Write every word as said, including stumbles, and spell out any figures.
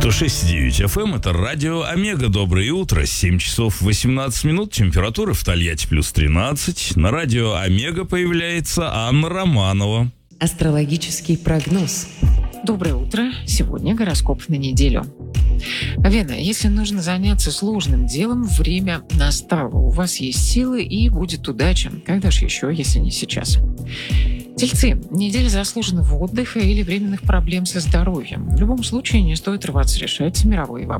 сто шесть и девять эф эм, это радио Омега. Доброе утро, семь часов восемнадцать минут, температура в Тольятти плюс тринадцать. На радио Омега появляется Анна Романова. Астрологический прогноз. Доброе утро. Сегодня гороскоп на неделю. Вена, если нужно заняться сложным делом, время настало. У вас есть силы и будет удача. Когда же еще, если не сейчас? Тельцы, неделя заслуженного отдыха или временных проблем со здоровьем. В любом случае не стоит рваться решать мировые вопросы.